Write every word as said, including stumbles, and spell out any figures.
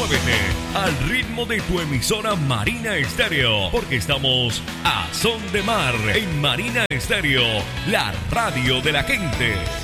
muévete al ritmo de tu emisora Marina Estéreo, porque estamos a son de mar en Marina Estéreo, la radio de la gente.